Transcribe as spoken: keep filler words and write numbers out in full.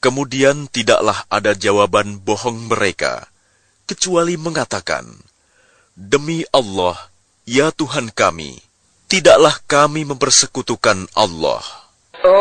Kemudian tidaklah ada jawaban bohong mereka, kecuali mengatakan, "Demi Allah, ya Tuhan kami, tidaklah kami mempersekutukan Allah."